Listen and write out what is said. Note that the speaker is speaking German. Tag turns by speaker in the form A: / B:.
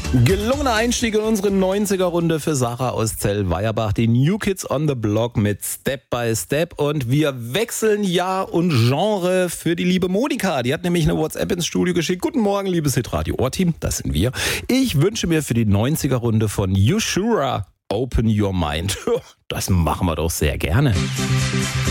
A: Gelungener Einstieg in unsere 90er-Runde für Sarah aus Zellweierbach, die New Kids on the Block mit Step by Step. Und wir wechseln Jahr und Genre für die liebe Monika. Die hat nämlich eine WhatsApp ins Studio geschickt. Guten Morgen, liebes Hitradio-Ohr-Team, das sind wir. Ich wünsche mir für die 90er-Runde von Yushura Open Your Mind. Das machen wir doch sehr gerne.